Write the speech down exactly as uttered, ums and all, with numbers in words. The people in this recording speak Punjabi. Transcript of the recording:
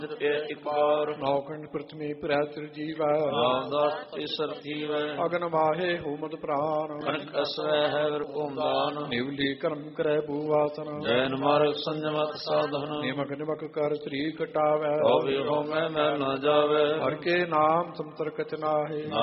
ਇੱਕ ਬਾਰ ਨੌਕਣ ਪ੍ਰਥਮੇ ਪ੍ਰੈਤਰ ਜੀਵੈ ਰਾਮਦਾਸ ਈਸਰ ਥੀਵੈ ਅਗਨ ਮਾਹੇ ਹੋਮਦ ਪ੍ਰਾਨ ਕਨਕ ਅਸਵੈ ਹੈ ਵਰ ਭੂਮਦਾਨ ਨਿਵਲੀ ਕਰਮ ਕਰੈ ਭੂਵਾਸਨ ਜੈਨ ਮਾਰਗ ਸੰਜਮਤ ਸਾਧਨ ਨਿਮਕ ਨਿਮਕ ਕਰ ਸ੍ਰੀ ਕਟਾਵੈ ਹੋਵੇ ਹੋਮੈ ਮੈਂ ਨਾ ਜਾਵੇ ਹਰ ਕੇ ਨਾਮ ਸੰਤਰ ਕਚ ਨਾਹੇ